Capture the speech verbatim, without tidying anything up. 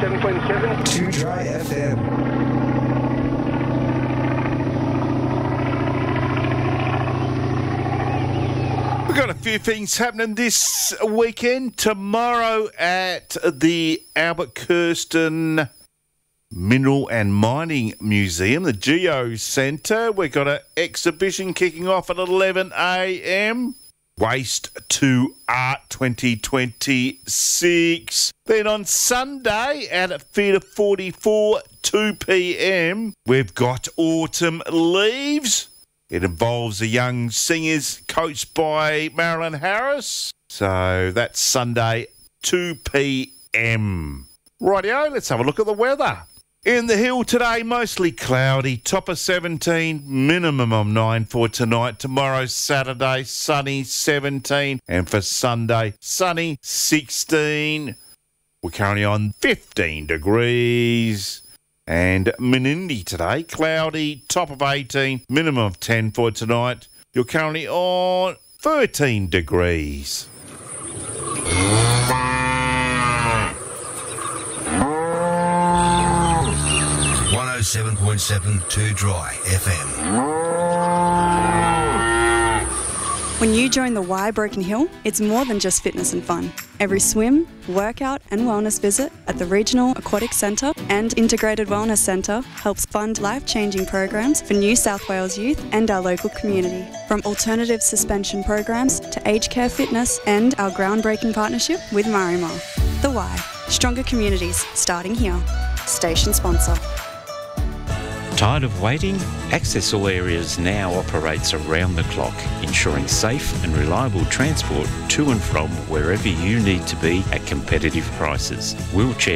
seven point seven. Too Dry F M. We've got a few things happening this weekend. Tomorrow at the Albert Kirsten Mineral and Mining Museum, the Geo Centre, we've got an exhibition kicking off at eleven a m. Waste to Art twenty twenty-six. Then on Sunday at Theatre forty-four, two p m, we've got Autumn Leaves. It involves the young singers coached by Marilyn Harris. So that's Sunday, two p m. Rightio, let's have a look at the weather. In the hill today, mostly cloudy, top of seventeen, minimum of nine for tonight. Tomorrow, Saturday, sunny, seventeen. And for Sunday, sunny, sixteen. We're currently on fifteen degrees. And Menindee today, cloudy, top of eighteen, minimum of ten for tonight. You're currently on thirteen degrees. one oh seven point seven Too Dry F M. When you join the Y Broken Hill, it's more than just fitness and fun. Every swim, workout and wellness visit at the Regional Aquatic Centre and Integrated Wellness Centre helps fund life-changing programs for New South Wales youth and our local community. From alternative suspension programs to aged care fitness and our groundbreaking partnership with Marimar. The Y, stronger communities starting here. Station sponsor. Tired of waiting? Access All Areas now operates around the clock, ensuring safe and reliable transport to and from wherever you need to be at competitive prices. Wheelchair